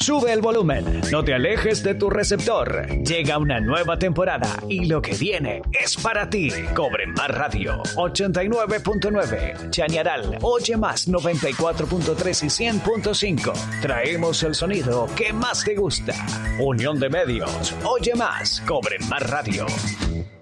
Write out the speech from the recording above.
Sube el volumen, no te alejes de tu receptor. Llega una nueva temporada y lo que viene es para ti. Cobre Más Radio 89.9, Chañaral, Oye Más 94.3 y 100.5. Traemos el sonido que más te gusta. Unión de Medios, Oye Más, Cobre Más Radio.